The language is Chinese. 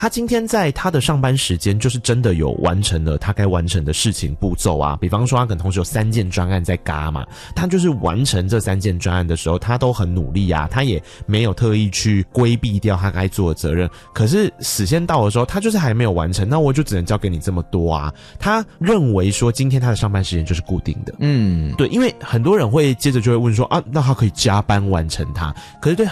他今天在他的上班时间就是真的有完成了他该完成的事情步骤啊，比方说他可能同时有3件专案在嘎嘛，他就是完成这3件专案的时候他都很努力啊，他也没有特意去规避掉他该做的责任，可是时间到的时候他就是还没有完成，那我就只能交给你这么多啊。他认为说今天他的上班时间就是固定的，对，因为很多人会接着就会问说啊，那他可以加班完成它，可是对